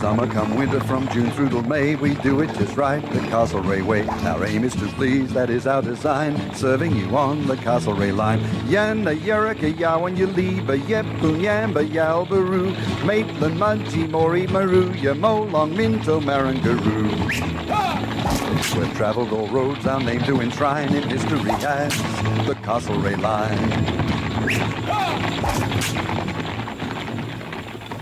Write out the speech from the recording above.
summer, come winter, from June through till May, we do it just right, the Castlereagh way. Our aim is to please, that is our design, serving you on the Castlereagh line. Yanna, Yurika, Yawan, Yuliba, Yepun, Yamba, Yalbaroo, Maitland, Mudgee, Maury, Maru, Yamolong, Minto, Marangaroo. We've travelled all roads, our name to enshrine in history as the Castlereagh line.